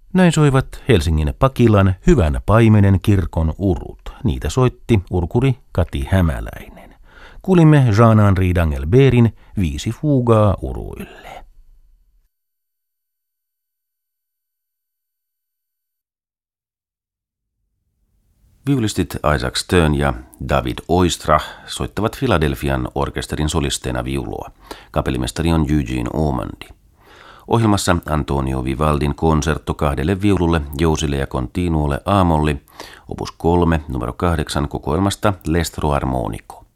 Näin soivat Helsingin Pakilan Hyvän paimenen kirkon urut. Niitä soitti urkuri Kati Hämäläinen. Kuulimme Jean-Henri d'Angelbertin 5 fugaa uruille. Viulistit Isaac Stern ja David Oistrakh soittavat Philadelphian orkesterin solisteina viulua. Kapellimestari on Eugene Ormandy. Ohjelmassa Antonio Vivaldin konsertto 2 viululle, jousille ja continuolle aamolle, opus 3, numero 8 kokoelmasta L'Estro Armonico.